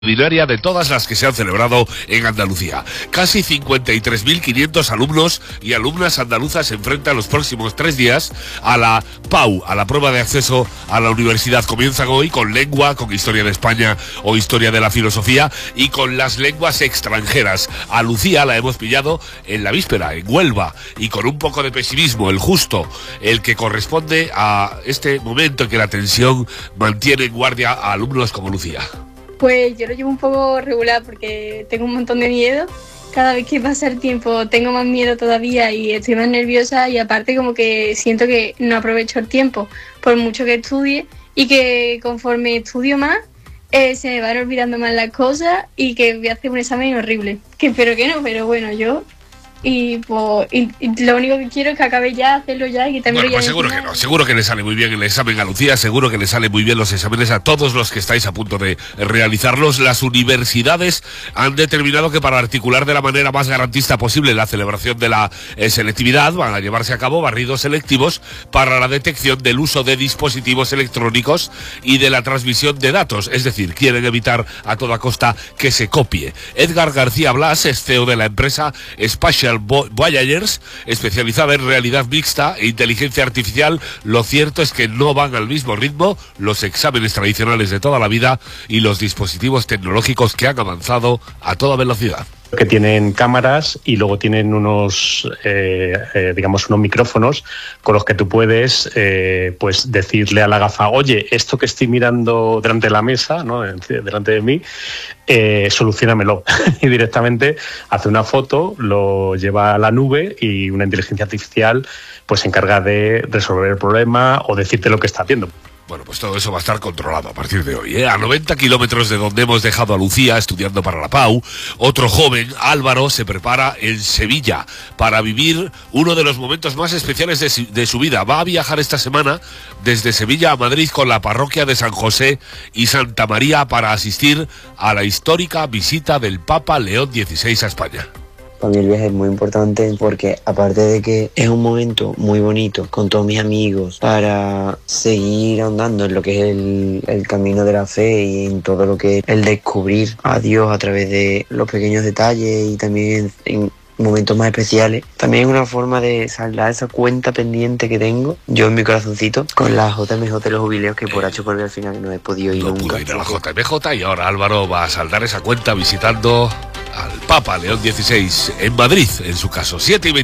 extraordinaria de todas las que se han celebrado en Andalucía. Casi 53.500 alumnos y alumnas andaluzas se enfrentan los próximos 3 días a la PAU, a la prueba de acceso a la universidad. Comienzan hoy con lengua, con historia de España o historia de la filosofía y con las lenguas extranjeras. A Lucía la hemos pillado en la víspera, en Huelva, y con un poco de pesimismo, el justo, el que corresponde a este momento en que la tensión mantiene en guardia a alumnos como Lucía. Pues yo lo llevo un poco regular porque tengo un montón de miedo. Cada vez que pasa el tiempo tengo más miedo todavía y estoy más nerviosa, y aparte como que siento que no aprovecho el tiempo por mucho que estudie, y que conforme estudio más se me van olvidando más las cosas y que voy a hacer un examen horrible. Que espero que no, pero bueno, yo... Y pues lo único que quiero es que acabe ya, hacerlo ya y que también... Bueno, pues seguro que no, seguro que le sale muy bien el examen a Lucía, seguro que le sale muy bien los exámenes a todos los que estáis a punto de realizarlos. Las universidades han determinado que para articular de la manera más garantista posible la celebración de la selectividad van a llevarse a cabo barridos selectivos para la detección del uso de dispositivos electrónicos y de la transmisión de datos, es decir, quieren evitar a toda costa que se copie. Edgar García Blas es CEO de la empresa Spatial Voyagers, especializada en realidad mixta e inteligencia artificial. Lo cierto es que no van al mismo ritmo los exámenes tradicionales de toda la vida y los dispositivos tecnológicos que han avanzado a toda velocidad. Que tienen cámaras y luego tienen unos unos micrófonos con los que tú puedes pues decirle a la gafa: oye, esto que estoy mirando delante de la mesa, ¿no?, delante de mí, soluciónamelo. Y directamente hace una foto, lo lleva a la nube y una inteligencia artificial pues se encarga de resolver el problema o decirte lo que está haciendo. Bueno, pues todo eso va a estar controlado a partir de hoy, ¿eh? A 90 kilómetros de donde hemos dejado a Lucía estudiando para la PAU, otro joven, Álvaro, se prepara en Sevilla para vivir uno de los momentos más especiales de su vida. Va a viajar esta semana desde Sevilla a Madrid con la parroquia de San José y Santa María para asistir a la histórica visita del Papa León XVI a España. Para mí el viaje es muy importante porque, aparte de que es un momento muy bonito con todos mis amigos para seguir ahondando en lo que es el camino de la fe y en todo lo que es el descubrir a Dios a través de los pequeños detalles y también en momentos más especiales, también es una forma de saldar esa cuenta pendiente que tengo yo en mi corazoncito con la JMJ de los jubileos, que por H por B al final no he podido ir nunca. No pudo ir a la JMJ y ahora Álvaro va a saldar esa cuenta visitando al Papa León XVI en Madrid, en su caso.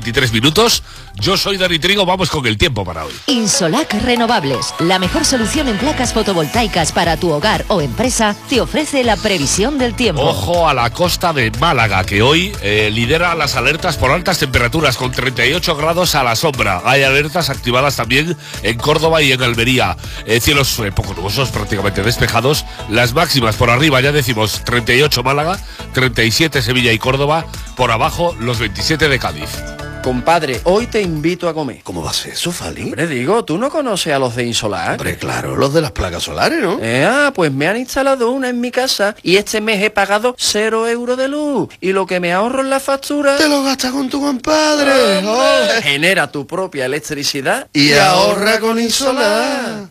7:23. Yo soy Dani Trigo, vamos con el tiempo para hoy. Insolac Renovables, la mejor solución en placas fotovoltaicas para tu hogar o empresa, te ofrece la previsión del tiempo. Ojo a la costa de Málaga, que hoy lidera las alertas por altas temperaturas, con 38 grados a la sombra. Hay alertas activadas también en Córdoba y en Almería. Cielos poco nubosos, prácticamente despejados. Las máximas por arriba, ya decimos, 38 Málaga, 37 Sevilla y Córdoba. Por abajo, los 27 de Cádiz. Compadre, hoy te invito a comer. ¿Cómo va a ser eso, Fali? Hombre, digo, ¿tú no conoces a los de Insolac? Hombre, claro, los de las placas solares, ¿no? Pues me han instalado una en mi casa y este mes he pagado 0 euros de luz. Y lo que me ahorro en la factura... Te lo gastas con tu compadre. Genera tu propia electricidad y ahorra con Insolac.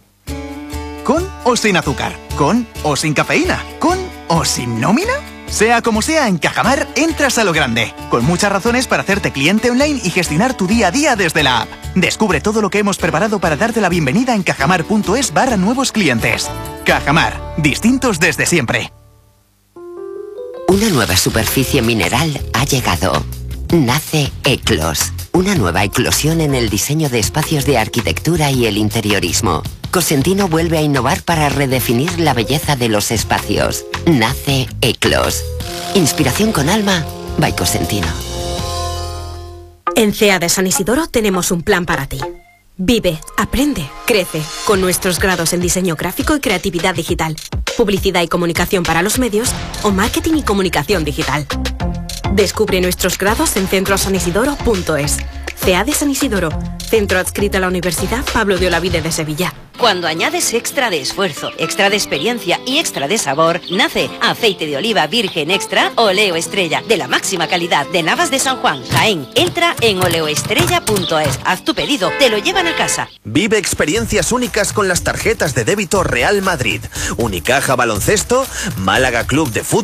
¿Con o sin azúcar? ¿Con o sin cafeína? ¿Con o sin nómina? Sea como sea, en Cajamar entras a lo grande, con muchas razones para hacerte cliente online y gestionar tu día a día desde la app. Descubre todo lo que hemos preparado para darte la bienvenida en cajamar.es/nuevos clientes. Cajamar, distintos desde siempre. Una nueva superficie mineral ha llegado. Nace Eclos, una nueva eclosión en el diseño de espacios de arquitectura y el interiorismo. Cosentino vuelve a innovar para redefinir la belleza de los espacios. Nace Eclos. Inspiración con alma, by Cosentino. En CEA de San Isidoro tenemos un plan para ti. Vive, aprende, crece, con nuestros grados en diseño gráfico y creatividad digital, publicidad y comunicación para los medios o marketing y comunicación digital. Descubre nuestros grados en centrosanisidoro.es. CEA de San Isidoro, centro adscrito a la Universidad Pablo de Olavide de Sevilla. Cuando añades extra de esfuerzo, extra de experiencia y extra de sabor, nace aceite de oliva virgen extra Oleo Estrella, de la máxima calidad de Navas de San Juan, Jaén. Entra en oleoestrella.es, haz tu pedido, te lo llevan a casa. Vive experiencias únicas con las tarjetas de débito Real Madrid, Unicaja Baloncesto, Málaga Club de Fútbol